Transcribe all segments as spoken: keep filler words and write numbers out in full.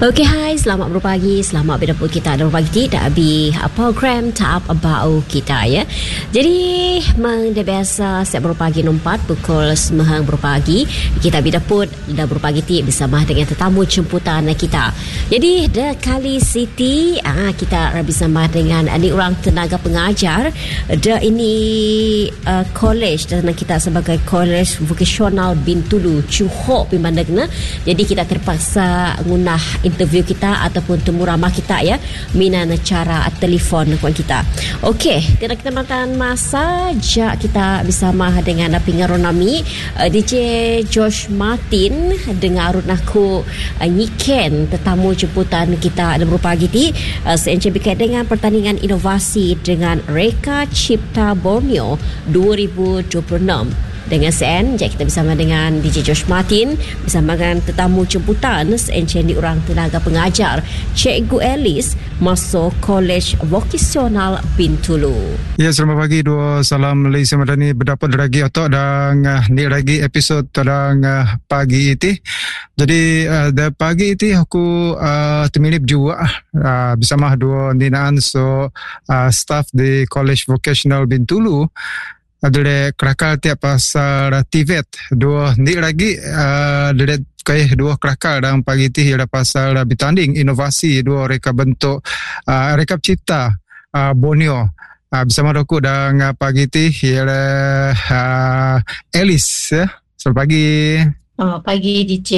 Okay, hai, selamat berpagi. Selamat berjumpa kita dalam pagi tidak abi program Top About kita ya. Jadi, memang dah biasa setiap berpagi nompat pukul sembilan berpagi kita abi dapur dah berpagi ti bersama dengan tetamu jemputan kita. Jadi, dah kali Siti ah kita bersama dengan ni orang tenaga pengajar dah ini uh, college dan kita sebagai College Vocational Bintulu Johor Pimandagna. Jadi kita terpaksa ngunah interview kita ataupun temu ramah kita ya minan cara telefon kuan kita. Okey, tidak kita makan masa ja kita bersama dengan pengaronami uh, D J Josh Martin dengan arut aku uh, Nyiken tetamu jemputan kita ada berpagi ti uh, seencik berkait dengan pertandingan inovasi dengan Reka Cipta Borneo dua ribu dua puluh enam. Dengan sen, jadi kita bersama dengan D J Josh Martin bersama dengan tetamu jemputan sencen di orang tenaga pengajar Cikgu Alice masuk College Vocational Bintulu. Ya, selamat pagi. Dua salam Malaysia Madani berdapat lagi atau dan uh, ni lagi episod tadang uh, pagi ini. Jadi uh, da pagi ini aku uh, temilip juga uh, bersama dua dinaan so uh, staff di College Vocational Bintulu. Ada kerakal tiap pasal T V E T dua ni lagi uh, ada kayak dua kerakal dalam pagi ti ada pasal uh, bertanding inovasi dua reka bentuk uh, reka cipta uh, Borneo uh, bersama aku dan uh, pagi ti ialah uh, Alice ya. Selamat pagi. Selamat pagi D J.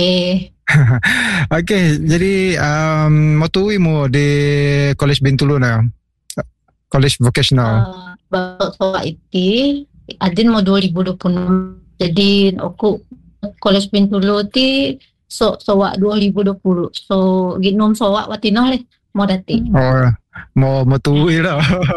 Okey, jadi um, mau tuwi mo di College Bintulu na College Vocational. Uh, Bapak soal itu adin mau dua ribu dua puluh enam. Jadi aku College Bintulu ti so soak dua ribu dua puluh. So ginom soak watino le mau dati. Oh, mau mau tuwi lah.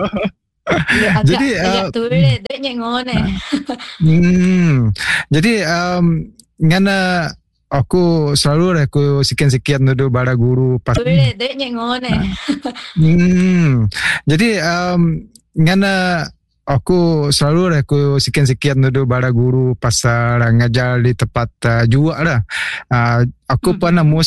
Ya, agak, jadi agak uh, tuwi le dek nyengon eh. Hmm. Jadi um, ngana aku selalu aku sekian-sekian dulu bara guru pas. Tuwi le dek nyengon eh. Hmm. Jadi um, ngana aku selalu aku sekian-sekian dulu bara guru pasal ngajar di tempat uh, juga lah. Uh, aku hmm. pernah